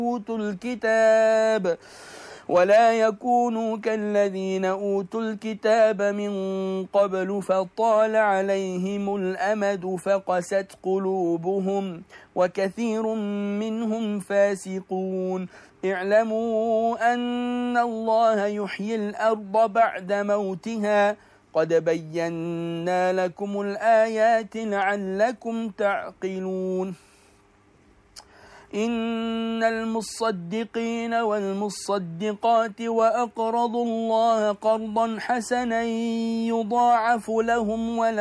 أوتوا الكتاب ولا يكونوا كالذين أوتوا الكتاب من قبل فطال عليهم الأمد فقست قلوبهم وكثير منهم فاسقون. اعلموا أن الله يحيي الأرض بعد موتها قد بينا لكم الآيات لعلكم تعقلون. إن المصدقين والمصدقات وأقرضوا الله قرضا حسنا يضاعف لهم